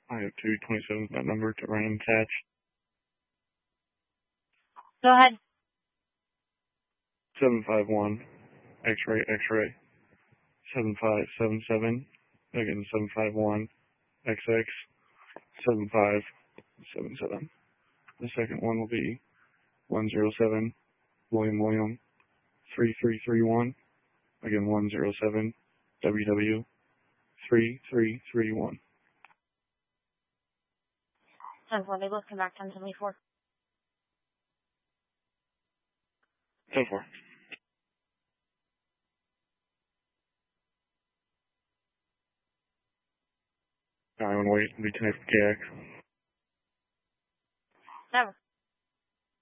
I have 227 that number to random attach. Go ahead. 751, X-ray, X-ray. 7577, again 751, XX, 7577. The second one will be 107, William William, 3331, again 107, WW, 3331. 10-4, they both come back 10-74. 10-4. I want to wait and be 10 for KX. Never.